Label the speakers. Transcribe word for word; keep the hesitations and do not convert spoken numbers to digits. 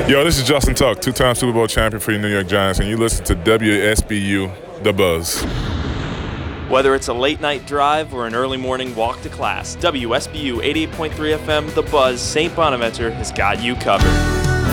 Speaker 1: Yo, this is Justin Tuck, two-time Super Bowl champion for the New York Giants, and you listen to W S B U, The Buzz.
Speaker 2: Whether it's a late-night drive or an early morning walk to class, W S B U eighty-eight point three F M, The Buzz, Saint Bonaventure has got you covered.